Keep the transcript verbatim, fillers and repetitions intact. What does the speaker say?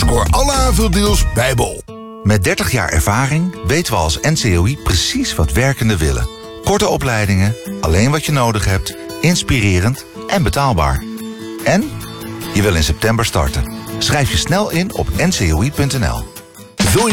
Scoor alle aanvuldeals bij Bol. Met dertig jaar ervaring weten we als N C O I precies wat werkenden willen. Korte opleidingen, alleen wat je nodig hebt, inspirerend en betaalbaar. En je wil in september starten. Schrijf je snel in op n c o i punt n l.